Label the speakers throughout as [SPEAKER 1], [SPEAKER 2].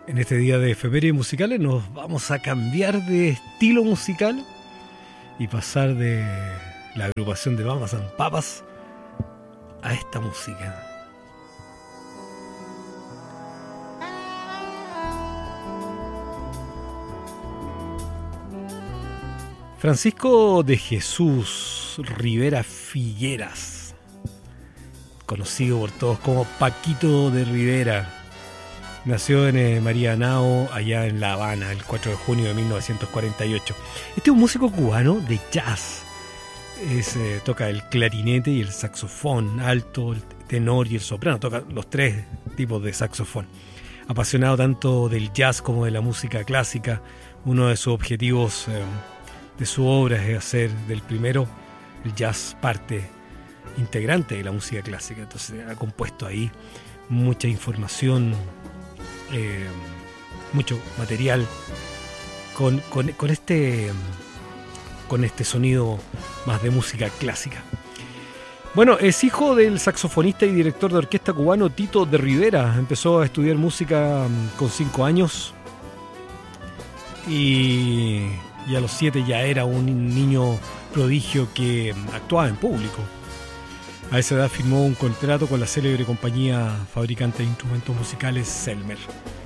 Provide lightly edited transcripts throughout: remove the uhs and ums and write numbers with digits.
[SPEAKER 1] En este día de efemérides musicales nos vamos a cambiar de estilo musical y pasar de la agrupación de Mamas and Papas a esta música. Francisco de Jesús Rivera Figueras, conocido por todos como Paquito de Rivera, nació en Marianao, allá en La Habana, el 4 de junio de 1948. Este es un músico cubano de jazz. Toca el clarinete y el saxofón alto, el tenor y el soprano. Toca los tres tipos de saxofón. Apasionado tanto del jazz como de la música clásica, uno de sus objetivos de su obra es hacer del primero el jazz parte integrante de la música clásica. Entonces ha compuesto ahí mucha información, mucho material con este sonido más de música clásica. Bueno, es hijo del saxofonista y director de orquesta cubano Tito de Rivera. Empezó a estudiar música con 5 años y a los 7 ya era un niño prodigio que actuaba en público. A esa edad firmó un contrato con la célebre compañía fabricante de instrumentos musicales Selmer.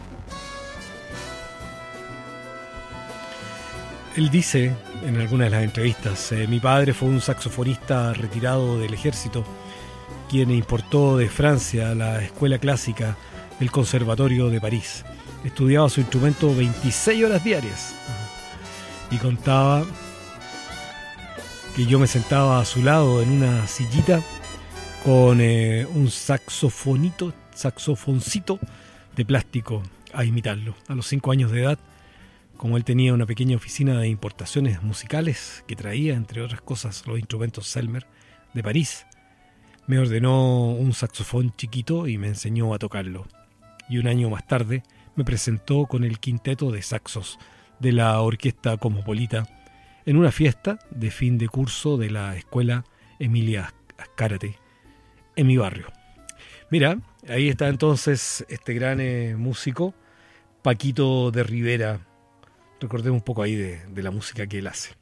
[SPEAKER 1] Él dice en algunas de las entrevistas: mi padre fue un saxofonista retirado del ejército, quien importó de Francia la escuela clásica del Conservatorio de París. Estudiaba su instrumento 26 horas diarias. Y contaba que yo me sentaba a su lado en una sillita con un saxofoncito de plástico a imitarlo. A los 5 años de edad, como él tenía una pequeña oficina de importaciones musicales que traía, entre otras cosas, los instrumentos Selmer de París, me ordenó un saxofón chiquito y me enseñó a tocarlo. Y un año más tarde me presentó con el quinteto de saxos de la Orquesta Cosmopolita en una fiesta de fin de curso de la escuela Emilia Azcárate en mi barrio. Mira, ahí está entonces este gran músico Paquito de Rivera. Recordemos un poco ahí de la música que él hace.